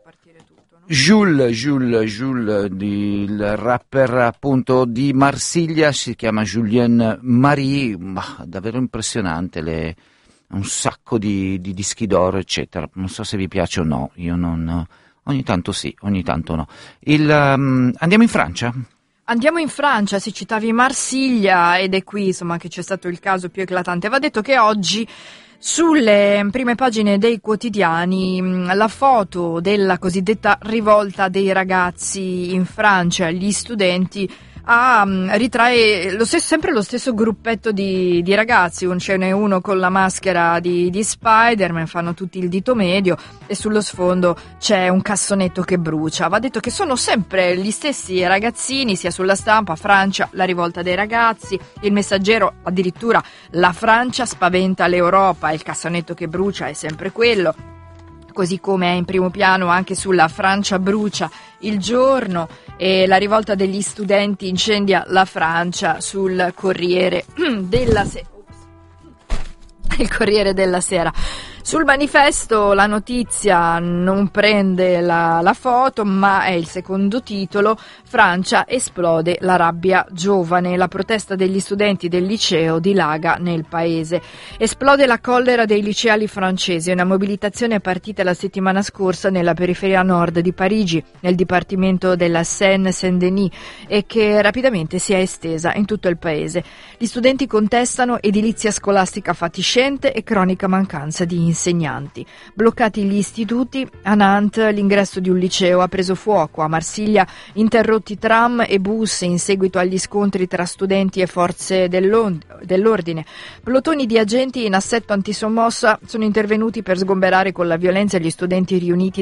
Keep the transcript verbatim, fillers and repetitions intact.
partire tutto, no? Jules, Jules, Jules, di, il rapper appunto di Marsiglia, si chiama Julien Marie, ma davvero impressionante, le, un sacco di, di dischi d'oro, eccetera. Non so se vi piace o no, io non, ogni tanto sì, ogni tanto no. Il, um, andiamo in Francia? Andiamo in Francia, si citavi Marsiglia ed è qui insomma che c'è stato il caso più eclatante. Va detto che oggi sulle prime pagine dei quotidiani la foto della cosiddetta rivolta dei ragazzi in Francia, gli studenti, ah, ritrae lo stesso, sempre lo stesso gruppetto di, di ragazzi, un, ce n'è uno con la maschera di, di Spider-Man, fanno tutti il dito medio e sullo sfondo c'è un cassonetto che brucia. Va detto che sono sempre gli stessi ragazzini, sia sulla stampa, Francia, la rivolta dei ragazzi, il Messaggero addirittura la Francia spaventa l'Europa, il cassonetto che brucia è sempre quello. Così come è in primo piano anche sulla Francia brucia il giorno e la rivolta degli studenti incendia la Francia sul Corriere della Sera. Il Corriere della Sera. Sul Manifesto la notizia non prende la, la foto, ma è il secondo titolo: Francia esplode la rabbia giovane, la protesta degli studenti del liceo dilaga nel paese. Esplode la collera dei liceali francesi, una mobilitazione partita la settimana scorsa nella periferia nord di Parigi, nel dipartimento della Seine-Saint-Denis, e che rapidamente si è estesa in tutto il paese. Gli studenti contestano edilizia scolastica fatiscente e cronica mancanza di insegnanti. insegnanti. Bloccati gli istituti, a Nantes l'ingresso di un liceo ha preso fuoco, a Marsiglia interrotti tram e bus in seguito agli scontri tra studenti e forze dell'ordine. Plotoni di agenti in assetto antisommossa sono intervenuti per sgomberare con la violenza gli studenti riuniti